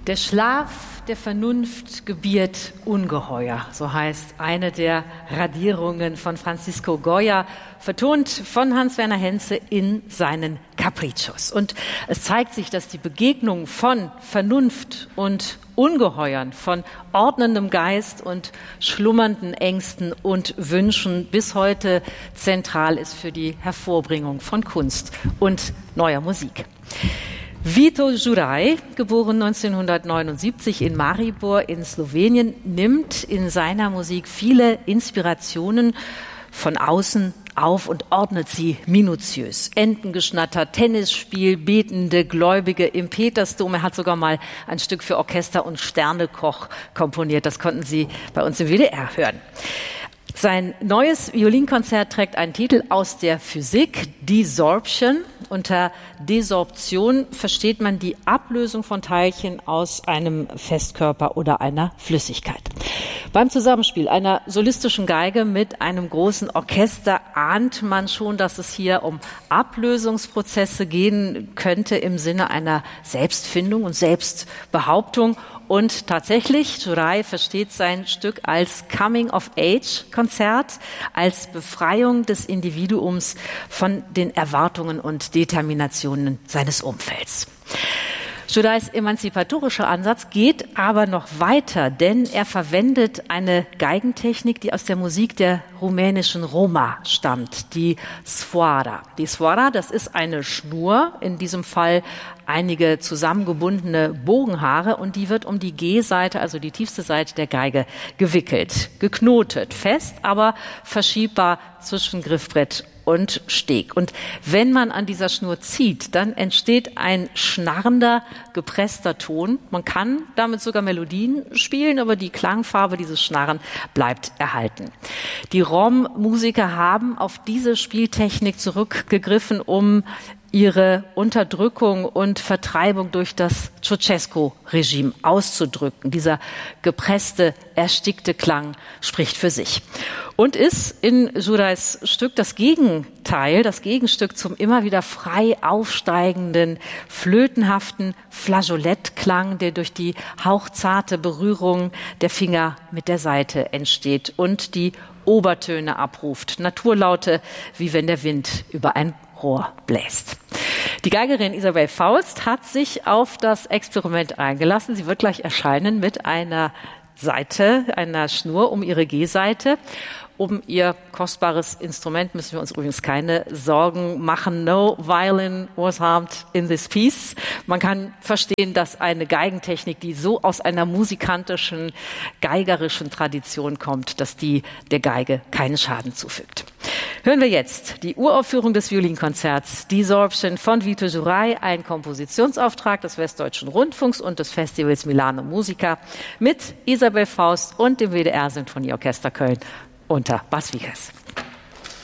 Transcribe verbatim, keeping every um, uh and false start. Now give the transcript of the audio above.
Der Schlaf der Vernunft gebiert Ungeheuer, so heißt eine der Radierungen von Francisco Goya, vertont von Hans-Werner Henze in seinen Capriccios. Und es zeigt sich, dass die Begegnung von Vernunft und Ungeheuern, von ordnendem Geist und schlummernden Ängsten und Wünschen bis heute zentral ist für die Hervorbringung von Kunst und neuer Musik. Vito Juraj, geboren neunzehnhundertneunundsiebzig in Maribor in Slowenien, nimmt in seiner Musik viele Inspirationen von außen auf und ordnet sie minutiös. Entengeschnatter, Tennisspiel, betende Gläubige im Petersdom. Er hat sogar mal ein Stück für Orchester und Sternekoch komponiert. Das konnten Sie bei uns im W D R hören. Sein neues Violinkonzert trägt einen Titel aus der Physik, Desorption. Unter Desorption versteht man die Ablösung von Teilchen aus einem Festkörper oder einer Flüssigkeit. Beim Zusammenspiel einer solistischen Geige mit einem großen Orchester ahnt man schon, dass es hier um Ablösungsprozesse gehen könnte im Sinne einer Selbstfindung und Selbstbehauptung. Und tatsächlich, Juraj versteht sein Stück als Coming-of-Age-Konzert, als Befreiung des Individuums von den Erwartungen und Determinationen seines Umfelds. Jurajs emanzipatorischer Ansatz geht aber noch weiter, denn er verwendet eine Geigentechnik, die aus der Musik der rumänischen Roma stammt, die Sfoară. Die Sfoară, das ist eine Schnur, in diesem Fall einige zusammengebundene Bogenhaare, und die wird um die G-Seite, also die tiefste Seite der Geige, gewickelt, geknotet, fest, aber verschiebbar zwischen Griffbrett und Steg. Und wenn man an dieser Schnur zieht, dann entsteht ein schnarrender, gepresster Ton. Man kann damit sogar Melodien spielen, aber die Klangfarbe dieses Schnarren bleibt erhalten. Die Rom-Musiker haben auf diese Spieltechnik zurückgegriffen, um ihre Unterdrückung und Vertreibung durch das Ceausescu-Regime auszudrücken. Dieser gepresste, erstickte Klang spricht für sich und ist in Jurajs Stück das Gegenteil, das Gegenstück zum immer wieder frei aufsteigenden, flötenhaften Flageolettklang, der durch die hauchzarte Berührung der Finger mit der Saite entsteht und die Obertöne abruft, Naturlaute, wie wenn der Wind über ein Rohr bläst. Die Geigerin Isabel Faust hat sich auf das Experiment eingelassen. Sie wird gleich erscheinen mit einer Saite, einer Schnur um ihre G-Saite. Um ihr kostbares Instrument müssen wir uns übrigens keine Sorgen machen. No violin was harmed in this piece. Man kann verstehen, dass eine Geigentechnik, die so aus einer musikantischen, geigerischen Tradition kommt, dass die der Geige keinen Schaden zufügt. Hören wir jetzt die Uraufführung des Violinkonzerts Desorption von Vito Juraj, ein Kompositionsauftrag des Westdeutschen Rundfunks und des Festivals Milano Musica mit Isabel Faust und dem W D R Sinfonieorchester Köln unter Bas Vickers.